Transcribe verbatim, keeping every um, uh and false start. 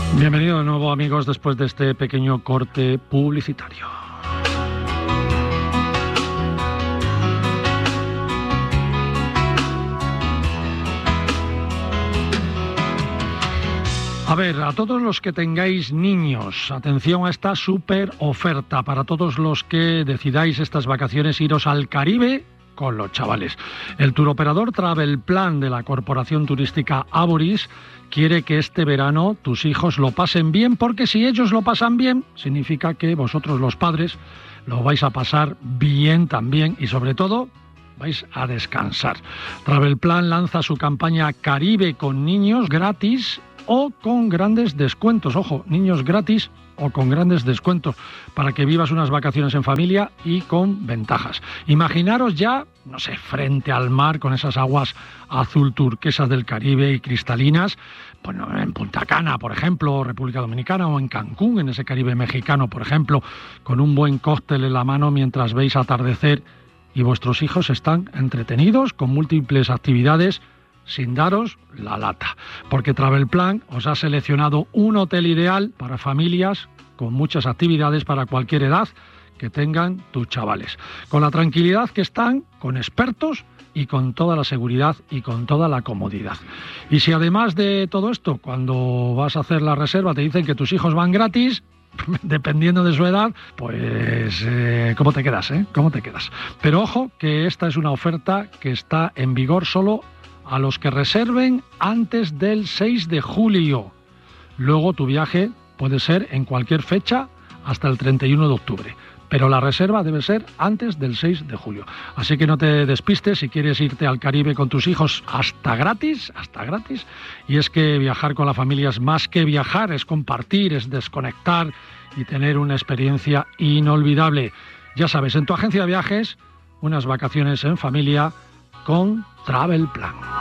Bienvenido de nuevo, amigos, después de este pequeño corte publicitario. A ver, a todos los que tengáis niños, atención a esta súper oferta para todos los que decidáis estas vacaciones iros al Caribe con los chavales. El turoperador Travel Plan de la Corporación Turística Aboris quiere que este verano tus hijos lo pasen bien, porque si ellos lo pasan bien, significa que vosotros los padres lo vais a pasar bien también y sobre todo vais a descansar. Travel Plan lanza su campaña Caribe con niños gratis o con grandes descuentos. Ojo, niños gratis o con grandes descuentos para que vivas unas vacaciones en familia y con ventajas. Imaginaros ya, no sé, frente al mar con esas aguas azul turquesas del Caribe y cristalinas, bueno, en Punta Cana, por ejemplo, República Dominicana, o en Cancún, en ese Caribe mexicano, por ejemplo, con un buen cóctel en la mano mientras veis atardecer y vuestros hijos están entretenidos con múltiples actividades sin daros la lata, porque Travel Plan os ha seleccionado un hotel ideal para familias con muchas actividades para cualquier edad que tengan tus chavales, con la tranquilidad que están, con expertos y con toda la seguridad y con toda la comodidad. Y si además de todo esto, cuando vas a hacer la reserva te dicen que tus hijos van gratis, dependiendo de su edad, pues eh, ¿cómo te quedas? Eh? ¿Cómo te quedas? Pero ojo, que esta es una oferta que está en vigor solo a los que reserven antes del seis de julio. Luego tu viaje puede ser en cualquier fecha hasta el treinta y uno de octubre, pero la reserva debe ser antes del seis de julio. Así que no te despistes si quieres irte al Caribe con tus hijos hasta gratis, hasta gratis. Y es que viajar con la familia es más que viajar, es compartir, es desconectar y tener una experiencia inolvidable. Ya sabes, en tu agencia de viajes, unas vacaciones en familia con Travel Plan.